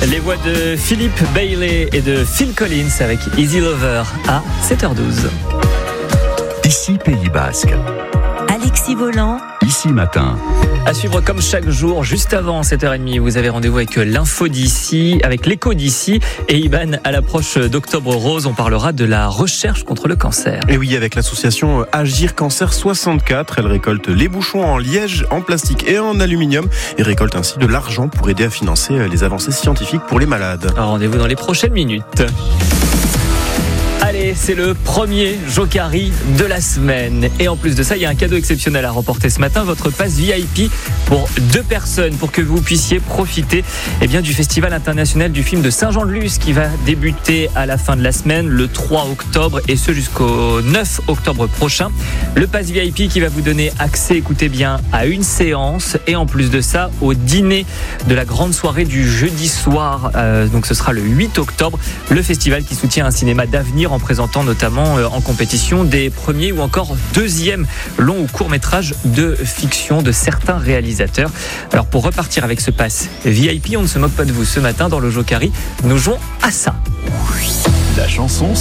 Les voix de Philippe Bailey et de Phil Collins avec Easy Lover à 7h12. Ici Pays Basque. Alexis Volant. Ici Matin. À suivre comme chaque jour, juste avant 7h30, vous avez rendez-vous avec l'info d'ici, avec l'écho d'ici. Et Iban, à l'approche d'Octobre Rose, on parlera de la recherche contre le cancer. Et oui, avec l'association Agir Cancer 64, elle récolte les bouchons en liège, en plastique et en aluminium et récolte ainsi de l'argent pour aider à financer les avancées scientifiques pour les malades. Alors, rendez-vous dans les prochaines minutes. Allez, c'est le premier Jokari de la semaine. Et en plus de ça, il y a un cadeau exceptionnel à remporter ce matin, votre passe VIP pour 2 personnes, pour que vous puissiez profiter du Festival international du film de Saint-Jean-de-Luz qui va débuter à la fin de la semaine, le 3 octobre, et ce jusqu'au 9 octobre prochain. Le pass VIP qui va vous donner accès, écoutez bien, à une séance, et en plus de ça, au dîner de la grande soirée du jeudi soir. Donc ce sera le 8 octobre, le festival qui soutient un cinéma d'avenir en présentant notamment en compétition des premiers ou encore deuxièmes longs ou courts métrages de fiction de certains réalisateurs. Alors pour repartir avec ce pass VIP, on ne se moque pas de vous ce matin dans le Jokari, nous jouons à ça. La chanson